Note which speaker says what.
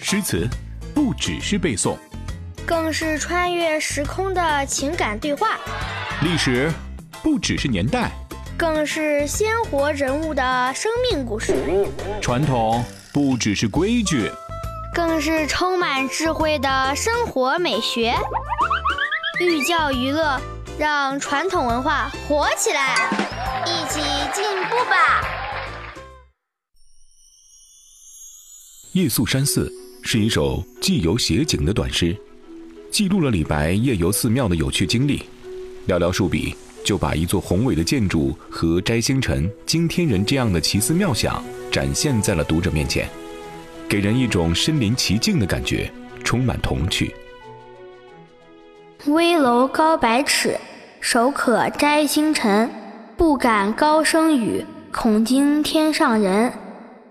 Speaker 1: 诗词不只是背诵，
Speaker 2: 更是穿越时空的情感对话；
Speaker 1: 历史不只是年代，
Speaker 2: 更是鲜活人物的生命故事；
Speaker 1: 传统不只是规矩，
Speaker 2: 更是充满智慧的生活美学。寓教于乐，让传统文化活起来，一起进步吧！
Speaker 1: 夜宿山寺是一首既有写景的短诗，记录了李白夜游寺庙的有趣经历，寥寥数笔就把一座宏伟的建筑和摘星辰、惊天人这样的奇思妙想展现在了读者面前，给人一种身临其境的感觉，充满童趣。
Speaker 2: 危楼高百尺，手可摘星辰，不敢高声语，恐惊天上人。